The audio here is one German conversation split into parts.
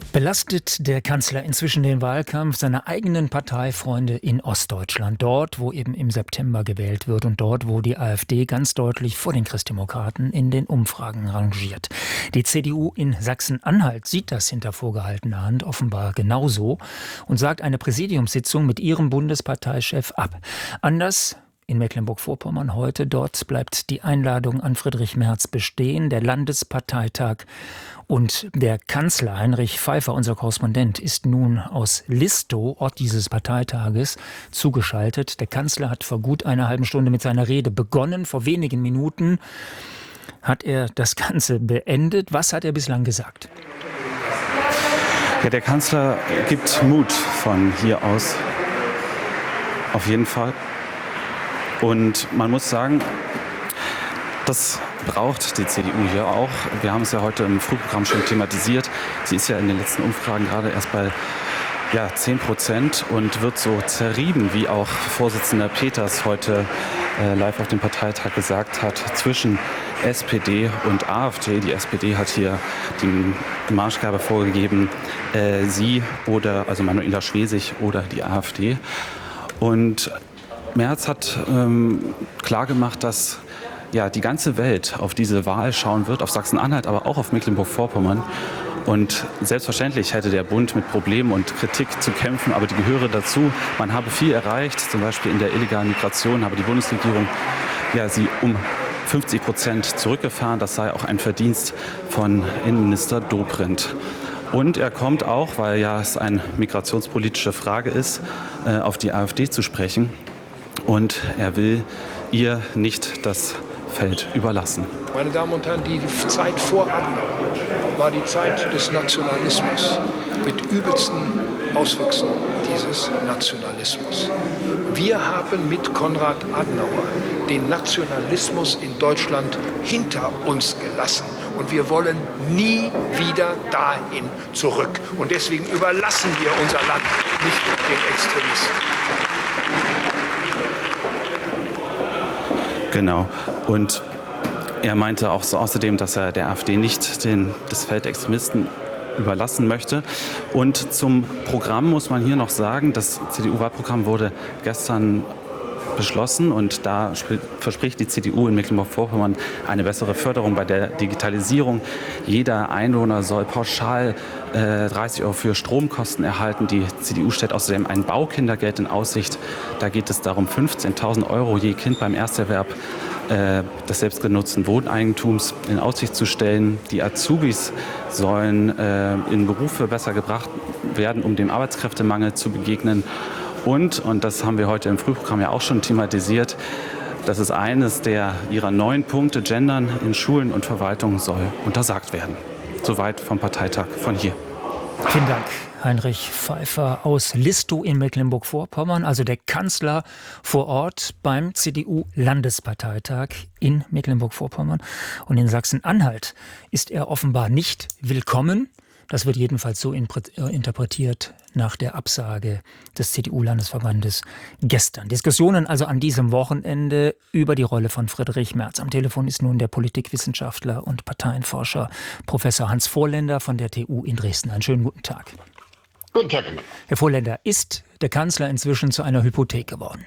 Belastet der Kanzler inzwischen den Wahlkampf seiner eigenen Parteifreunde in Ostdeutschland, dort, wo eben im September gewählt wird und dort, wo die AfD ganz deutlich vor den Christdemokraten in den Umfragen rangiert. Die CDU in Sachsen-Anhalt sieht das hinter vorgehaltener Hand offenbar genauso und sagt eine Präsidiumssitzung mit ihrem Bundesparteichef ab. Anders in Mecklenburg-Vorpommern heute. Dort bleibt die Einladung an Friedrich Merz bestehen. Der Landesparteitag und der Kanzler Heinrich Pfeiffer, unser Korrespondent, ist nun aus Listow, Ort dieses Parteitages, zugeschaltet. Der Kanzler hat vor gut einer halben Stunde mit seiner Rede begonnen. Vor wenigen Minuten hat er das Ganze beendet. Was hat er bislang gesagt? Ja, der Kanzler gibt Mut von hier aus. Auf jeden Fall. Und man muss sagen, das braucht die CDU hier auch. Wir haben es ja heute im Frühprogramm schon thematisiert. Sie ist ja in den letzten Umfragen gerade erst bei 10% und wird so zerrieben, wie auch Vorsitzender Peters heute live auf dem Parteitag gesagt hat, zwischen SPD und AfD. Die SPD hat hier die Marschgabe vorgegeben, sie oder, also Manuela Schwesig oder die AfD. Und Merz hat klargemacht, dass die ganze Welt auf diese Wahl schauen wird, auf Sachsen-Anhalt, aber auch auf Mecklenburg-Vorpommern. Und selbstverständlich hätte der Bund mit Problemen und Kritik zu kämpfen, aber die gehöre dazu. Man habe viel erreicht, zum Beispiel in der illegalen Migration habe die Bundesregierung sie um 50% zurückgefahren. Das sei auch ein Verdienst von Innenminister Dobrindt. Und er kommt auch, weil es eine migrationspolitische Frage ist, auf die AfD zu sprechen. Und er will ihr nicht das Feld überlassen. Meine Damen und Herren, die Zeit vor Adenauer war die Zeit des Nationalismus mit übelsten Auswüchsen dieses Nationalismus. Wir haben mit Konrad Adenauer den Nationalismus in Deutschland hinter uns gelassen. Und wir wollen nie wieder dahin zurück. Und deswegen überlassen wir unser Land nicht den Extremisten. Genau. Und er meinte auch so außerdem, dass er der AfD nicht das Feld der Extremisten überlassen möchte. Und zum Programm muss man hier noch sagen, das CDU-Wahlprogramm wurde gestern beschlossen und da verspricht die CDU in Mecklenburg-Vorpommern eine bessere Förderung bei der Digitalisierung. Jeder Einwohner soll pauschal 30 € für Stromkosten erhalten. Die CDU stellt außerdem ein Baukindergeld in Aussicht. Da geht es darum, 15.000 € je Kind beim Ersterwerb des selbstgenutzten Wohneigentums in Aussicht zu stellen. Die Azubis sollen in Berufe besser gebracht werden, um dem Arbeitskräftemangel zu begegnen. Und das haben wir heute im Frühprogramm ja auch schon thematisiert, das ist eines ihrer 9 Punkte, Gendern in Schulen und Verwaltung soll untersagt werden. Soweit vom Parteitag von hier. Vielen Dank, Heinrich Pfeiffer aus Listow in Mecklenburg-Vorpommern, also der Kanzler vor Ort beim CDU-Landesparteitag in Mecklenburg-Vorpommern. Und in Sachsen-Anhalt ist er offenbar nicht willkommen. Das wird jedenfalls so interpretiert nach der Absage des CDU-Landesverbandes gestern. Diskussionen also an diesem Wochenende über die Rolle von Friedrich Merz. Am Telefon ist nun der Politikwissenschaftler und Parteienforscher Professor Hans Vorländer von der TU in Dresden. Einen schönen guten Tag. Guten Tag. Herr Vorländer, ist der Kanzler inzwischen zu einer Hypothek geworden?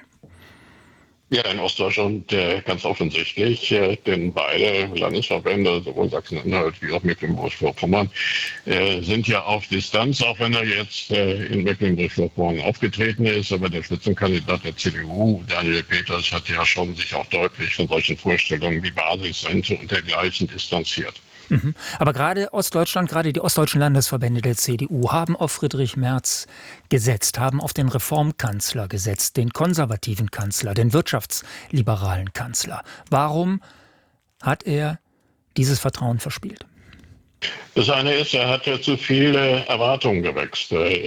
Ja, in Ostdeutschland ganz offensichtlich, denn beide Landesverbände, sowohl Sachsen-Anhalt wie auch Mecklenburg-Vorpommern, sind ja auf Distanz, auch wenn er jetzt in Mecklenburg-Vorpommern aufgetreten ist. Aber der Spitzenkandidat der CDU, Daniel Peters, hat ja schon sich auch deutlich von solchen Vorstellungen wie Basisrente und dergleichen distanziert. Aber gerade Ostdeutschland, gerade die ostdeutschen Landesverbände der CDU haben auf Friedrich Merz gesetzt, haben auf den Reformkanzler gesetzt, den konservativen Kanzler, den wirtschaftsliberalen Kanzler. Warum hat er dieses Vertrauen verspielt? Das eine ist, er hat ja zu viele Erwartungen geweckt.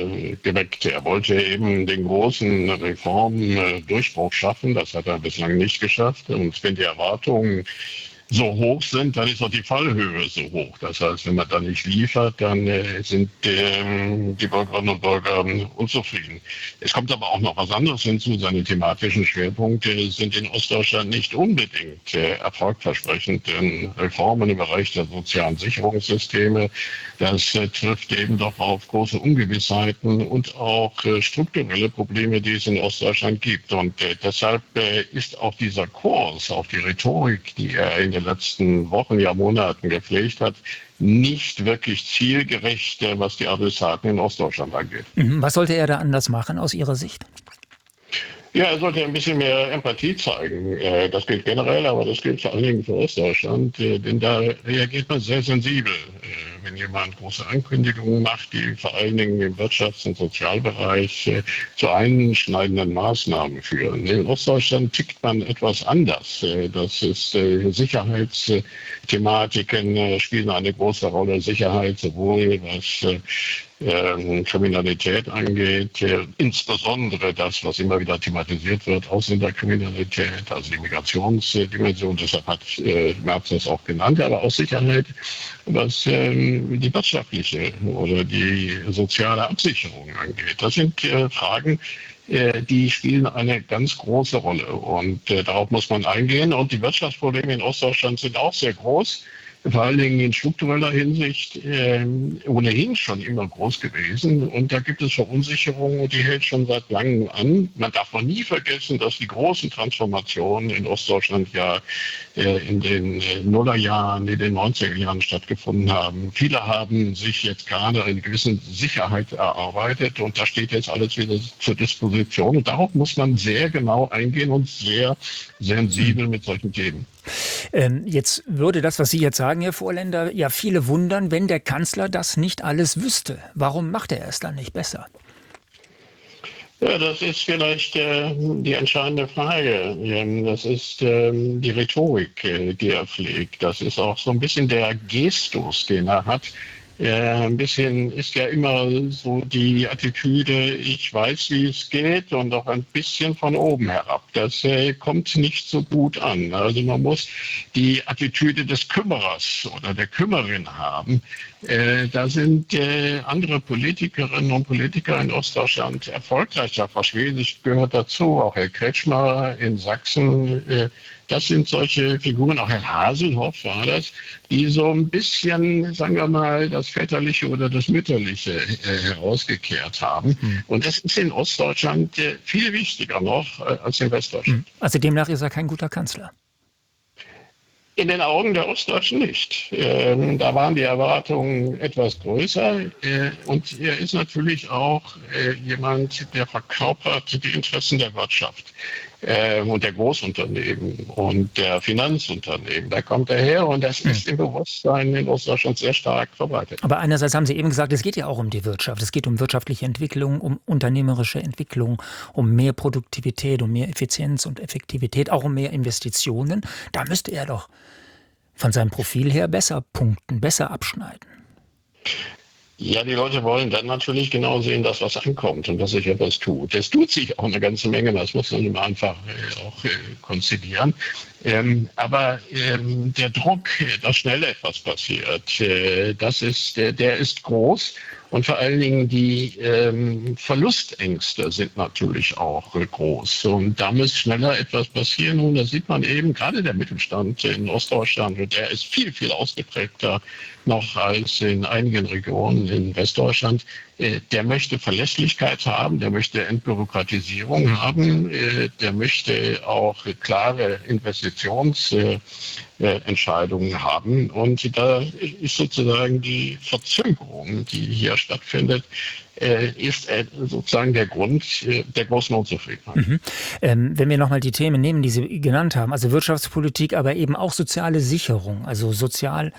Er wollte eben den großen Reformdurchbruch schaffen. Das hat er bislang nicht geschafft. Und wenn die Erwartungen so hoch sind, dann ist auch die Fallhöhe so hoch. Das heißt, wenn man da nicht liefert, dann sind die Bürgerinnen und Bürger unzufrieden. Es kommt aber auch noch was anderes hinzu. Seine thematischen Schwerpunkte sind in Ostdeutschland nicht unbedingt erfolgversprechend. Denn Reformen im Bereich der sozialen Sicherungssysteme, das trifft eben doch auf große Ungewissheiten und auch strukturelle Probleme, die es in Ostdeutschland gibt. Und deshalb ist auch dieser Kurs, auch die Rhetorik, die er in den letzten Wochen, ja Monaten gepflegt hat, nicht wirklich zielgerecht, was die Adressaten in Ostdeutschland angeht. Was sollte er da anders machen aus Ihrer Sicht? Ja, er sollte ein bisschen mehr Empathie zeigen. Das gilt generell, aber das gilt vor allen Dingen für Ostdeutschland, denn da reagiert man sehr sensibel. Wenn jemand große Ankündigungen macht, die vor allen Dingen im Wirtschafts- und Sozialbereich zu einschneidenden Maßnahmen führen. In Ostdeutschland tickt man etwas anders. Das ist Sicherheitsthematiken spielen eine große Rolle. Sicherheit sowohl was Kriminalität angeht, insbesondere das, was immer wieder thematisiert wird, Ausländerkriminalität, also die Migrationsdimension, deshalb hat Merz das auch genannt, aber auch Sicherheit, was die wirtschaftliche oder die soziale Absicherung angeht. Das sind Fragen, die spielen eine ganz große Rolle und darauf muss man eingehen. Und die Wirtschaftsprobleme in Ostdeutschland sind auch sehr groß. Vor allen Dingen in struktureller Hinsicht ohnehin schon immer groß gewesen. Und da gibt es Verunsicherung, die hält schon seit langem an. Man darf noch nie vergessen, dass die großen Transformationen in Ostdeutschland ja in den Nullerjahren, in den 90er Jahren stattgefunden haben. Viele haben sich jetzt gerade eine gewisse Sicherheit erarbeitet und da steht jetzt alles wieder zur Disposition. Und darauf muss man sehr genau eingehen und sehr sensibel mit solchen Themen. Jetzt würde das, was Sie jetzt sagen, Herr Vorländer, ja viele wundern, wenn der Kanzler das nicht alles wüsste. Warum macht er es dann nicht besser? Ja, das ist vielleicht die entscheidende Frage. Das ist die Rhetorik, die er pflegt. Das ist auch so ein bisschen der Gestus, den er hat. Ein bisschen ist ja immer so die Attitüde, ich weiß, wie es geht und auch ein bisschen von oben herab. Das kommt nicht so gut an. Also man muss die Attitüde des Kümmerers oder der Kümmerin haben. Da sind andere Politikerinnen und Politiker in Ostdeutschland erfolgreich. Frau Schwesig gehört dazu, auch Herr Kretschmer in Sachsen. Das sind solche Figuren, auch Herr Haselhoff war das, die so ein bisschen, sagen wir mal, das Väterliche oder das Mütterliche herausgekehrt haben. Und das ist in Ostdeutschland viel wichtiger noch als in Westdeutschland. Also demnach ist er kein guter Kanzler. In den Augen der Ostdeutschen nicht. Da waren die Erwartungen etwas größer. Und er ist natürlich auch jemand, der verkörpert die Interessen der Wirtschaft und der Großunternehmen und der Finanzunternehmen. Da kommt er her und das ist im Bewusstsein in Ostdeutschland sehr stark verbreitet. Aber einerseits haben Sie eben gesagt, es geht ja auch um die Wirtschaft. Es geht um wirtschaftliche Entwicklung, um unternehmerische Entwicklung, um mehr Produktivität, um mehr Effizienz und Effektivität, auch um mehr Investitionen. Da müsste er doch von seinem Profil her besser punkten, besser abschneiden. Ja, die Leute wollen dann natürlich genau sehen, dass was ankommt und dass sich etwas tut. Es tut sich auch eine ganze Menge, das muss man immer einfach auch konzidieren. Aber der Druck, dass schnell etwas passiert, der ist groß. Und vor allen Dingen die Verlustängste sind natürlich auch groß. Und da muss schneller etwas passieren. Und da sieht man eben, gerade der Mittelstand in Ostdeutschland, der ist viel, viel ausgeprägter noch als in einigen Regionen in Westdeutschland. Der möchte Verlässlichkeit haben, der möchte Entbürokratisierung haben, der möchte auch klare Investitionsentscheidungen haben. Und da ist sozusagen die Verzögerung, die hier stattfindet, ist sozusagen der Grund der großen Unzufriedenheit. Wenn wir nochmal die Themen nehmen, die Sie genannt haben, also Wirtschaftspolitik, aber eben auch soziale Sicherung, also Sozialpolitik,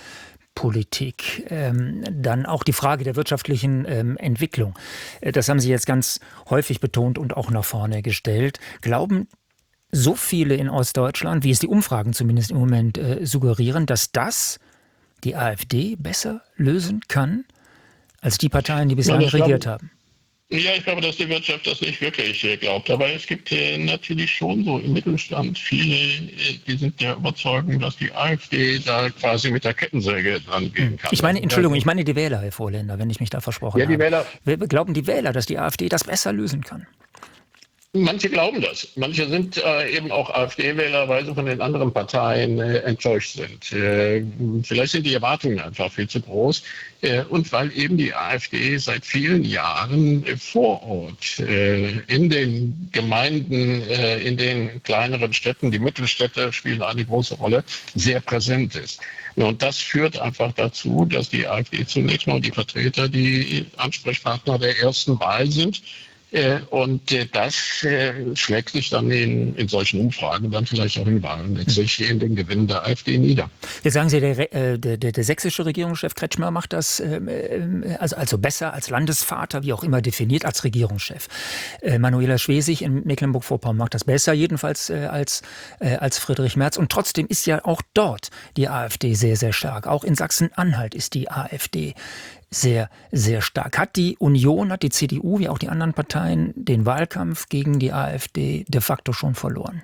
dann auch die Frage der wirtschaftlichen Entwicklung. Das haben Sie jetzt ganz häufig betont und auch nach vorne gestellt. Glauben so viele in Ostdeutschland, wie es die Umfragen zumindest im Moment suggerieren, dass das die AfD besser lösen kann als die Parteien, die bislang regiert haben? Ja, ich glaube, dass die Wirtschaft das nicht wirklich glaubt. Aber es gibt natürlich schon so im Mittelstand viele, die sind der Überzeugung, dass die AfD da quasi mit der Kettensäge dran gehen kann. Ich meine, Entschuldigung, ich meine die Wähler, Herr Vorländer, wenn ich mich da versprochen habe. Die Wähler. Glauben die Wähler, dass die AfD das besser lösen kann? Manche glauben das. Manche sind eben auch AfD-Wähler, weil sie von den anderen Parteien enttäuscht sind. Vielleicht sind die Erwartungen einfach viel zu groß. Und weil eben die AfD seit vielen Jahren vor Ort in den Gemeinden, in den kleineren Städten, die Mittelstädte spielen eine große Rolle, sehr präsent ist. Und das führt einfach dazu, dass die AfD zunächst mal die Vertreter, die Ansprechpartner der ersten Wahl sind. Und das schlägt sich dann in solchen Umfragen dann vielleicht auch in Wahlen letztlich in den Gewinn der AfD nieder. Jetzt sagen Sie, der sächsische Regierungschef Kretschmer macht das also besser als Landesvater, wie auch immer definiert, als Regierungschef. Manuela Schwesig in Mecklenburg-Vorpommern macht das besser, jedenfalls als Friedrich Merz. Und trotzdem ist ja auch dort die AfD sehr, sehr stark. Auch in Sachsen-Anhalt ist die AfD sehr, sehr stark. Hat die Union, hat die CDU, wie auch die anderen Parteien, den Wahlkampf gegen die AfD de facto schon verloren?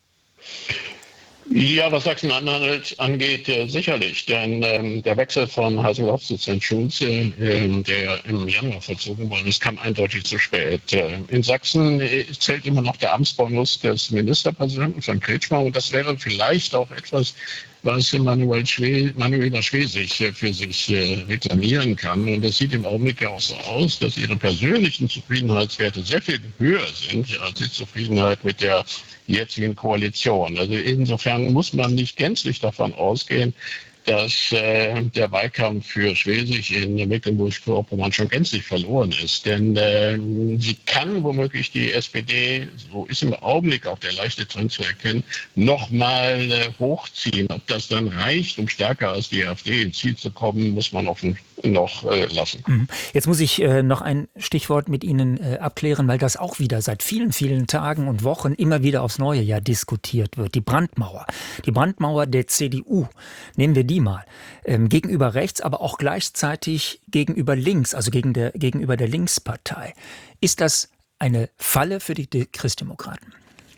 Ja, was Sachsen-Anhalt angeht, sicherlich. Denn der Wechsel von Haseloff zu St. Schulze, der im Januar vollzogen worden ist, kam eindeutig zu spät. In Sachsen zählt immer noch der Amtsbonus des Ministerpräsidenten von Kretschmer. Und das wäre vielleicht auch etwas, was Manuela Schwesig für sich reklamieren kann. Und es sieht im Augenblick ja auch so aus, dass ihre persönlichen Zufriedenheitswerte sehr viel höher sind als die Zufriedenheit mit der jetzigen Koalition. Also insofern muss man nicht gänzlich davon ausgehen, dass der Wahlkampf für Schwesig in Mecklenburg-Vorpommern schon gänzlich verloren ist. Denn sie kann womöglich die SPD, so ist im Augenblick auch der leichte Trend zu erkennen, nochmal hochziehen. Ob das dann reicht, um stärker als die AfD ins Ziel zu kommen, muss man offen noch lassen. Jetzt muss ich noch ein Stichwort mit Ihnen abklären, weil das auch wieder seit vielen, vielen Tagen und Wochen immer wieder aufs neue Jahr diskutiert wird. Die Brandmauer. Die Brandmauer der CDU. Nehmen wir die mal. Gegenüber rechts, aber auch gleichzeitig gegenüber links, also gegenüber der Linkspartei. Ist das eine Falle für die Christdemokraten?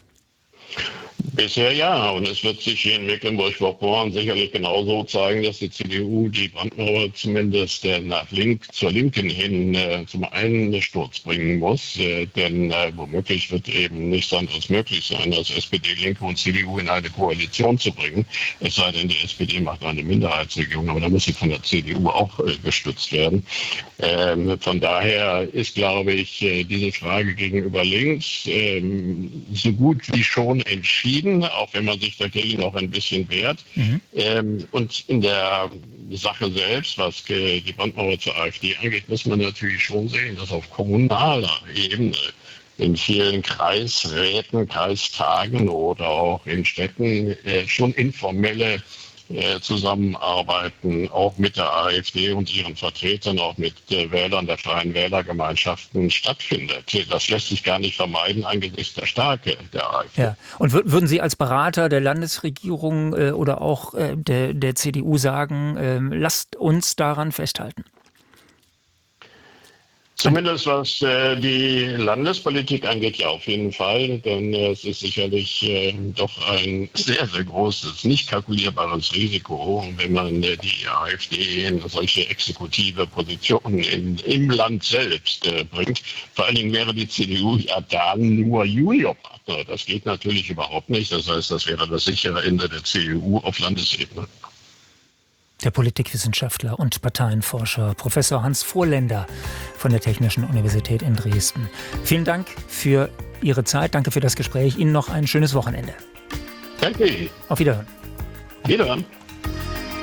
Bisher ja, und es wird sich in Mecklenburg-Vorpommern sicherlich genauso zeigen, dass die CDU die Brandmauer zumindest zur Linken hin zum Einsturz bringen muss. Denn womöglich wird eben nichts anderes möglich sein, als SPD, Linke und CDU in eine Koalition zu bringen. Es sei denn, die SPD macht eine Minderheitsregierung, aber da muss sie von der CDU auch gestützt werden. Von daher ist, glaube ich, diese Frage gegenüber links so gut wie schon entschieden, auch wenn man sich dagegen auch ein bisschen wehrt. Und in der Sache selbst, was die Brandmauer zur AfD angeht, muss man natürlich schon sehen, dass auf kommunaler Ebene in vielen Kreisräten, Kreistagen oder auch in Städten schon informelle Zusammenarbeiten auch mit der AfD und ihren Vertretern, auch mit Wählern der Freien Wählergemeinschaften stattfindet. Das lässt sich gar nicht vermeiden angesichts der Stärke der AfD. Ja. Und würden Sie als Berater der Landesregierung oder auch der CDU sagen, lasst uns daran festhalten? Zumindest was die Landespolitik angeht, ja auf jeden Fall, denn es ist sicherlich doch ein sehr, sehr großes, nicht kalkulierbares Risiko, wenn man die AfD in solche exekutive Positionen im Land selbst bringt. Vor allen Dingen wäre die CDU ja dann nur Juniorpartner. Das geht natürlich überhaupt nicht. Das heißt, das wäre das sichere Ende der CDU auf Landesebene. Der Politikwissenschaftler und Parteienforscher Professor Hans Vorländer von der Technischen Universität in Dresden. Vielen Dank für Ihre Zeit, danke für das Gespräch. Ihnen noch ein schönes Wochenende. Danke. Auf Wiederhören. Wiederhören.